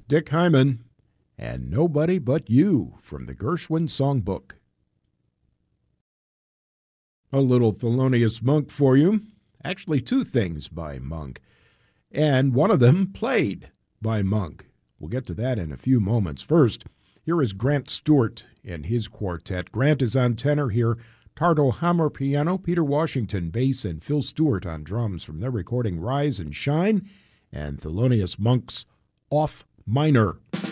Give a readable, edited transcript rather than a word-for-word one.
Dick Hyman and Nobody But You from the Gershwin Songbook. A little Thelonious Monk for you. Actually, two things by Monk, and one of them played by Monk. We'll get to that in a few moments. First, here is Grant Stewart and his quartet. Grant is on tenor here, Tardo Hammer piano, Peter Washington bass, and Phil Stewart on drums from their recording Rise and Shine, and Thelonious Monk's Off Minor.